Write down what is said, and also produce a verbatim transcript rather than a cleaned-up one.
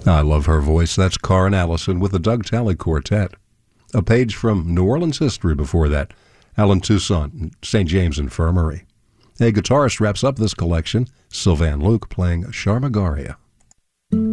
I love her voice. That's Karen Allison with the Doug Talley Quartet. A page from New Orleans history before that. Alan Toussaint, Saint James Infirmary. A guitarist wraps up this collection, Sylvan Luke playing Sharmagaria.